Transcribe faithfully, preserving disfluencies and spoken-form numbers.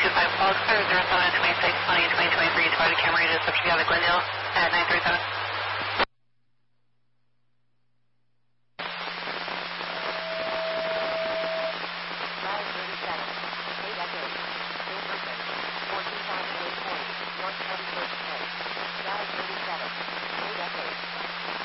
two five Fox, zero seven twenty-six, twenty, twenty twenty-three, Toyota Camry, just up to Glendale at nine three seven.